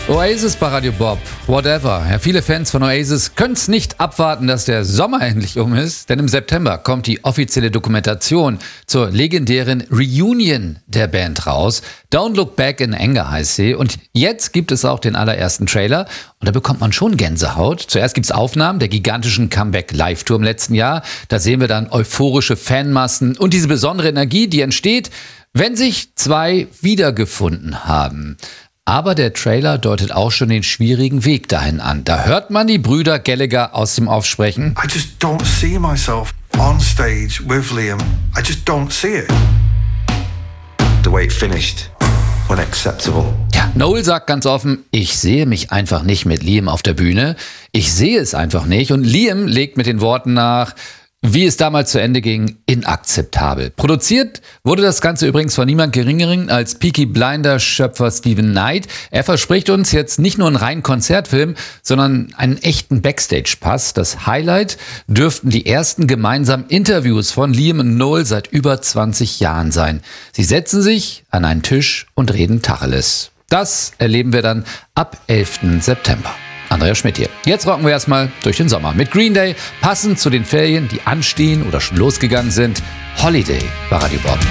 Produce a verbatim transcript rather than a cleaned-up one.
Oasis bei Radio Bob, whatever. Ja, viele Fans von Oasis können es nicht abwarten, dass der Sommer endlich um ist, denn im September kommt die offizielle Dokumentation zur legendären Reunion der Band raus. Don't Look Back in Anger heißt sie, und jetzt gibt es auch den allerersten Trailer und da bekommt man schon Gänsehaut. Zuerst gibt es Aufnahmen der gigantischen Comeback-Live-Tour im letzten Jahr. Da sehen wir dann euphorische Fanmassen und diese besondere Energie, die entsteht, wenn sich zwei wiedergefunden haben. Aber der Trailer deutet auch schon den schwierigen Weg dahin an. Da hört man die Brüder Gallagher aus dem Off sprechen. I just don't see myself on stage with Liam. I just don't see it. The way it finished, unacceptable. Ja, Noel sagt ganz offen, ich sehe mich einfach nicht mit Liam auf der Bühne. Ich sehe es einfach nicht. Und Liam legt mit den Worten nach, wie es damals zu Ende ging, inakzeptabel. Produziert wurde das Ganze übrigens von niemand Geringeren als Peaky Blinders-Schöpfer Steven Knight. Er verspricht uns jetzt nicht nur einen reinen Konzertfilm, sondern einen echten Backstage-Pass. Das Highlight dürften die ersten gemeinsamen Interviews von Liam und Noel seit über zwanzig Jahren sein. Sie setzen sich an einen Tisch und reden Tacheles. Das erleben wir dann ab elften September. Andreas Schmidt hier. Jetzt rocken wir erstmal durch den Sommer mit Green Day, passend zu den Ferien, die anstehen oder schon losgegangen sind. Holiday bei Radio Bob.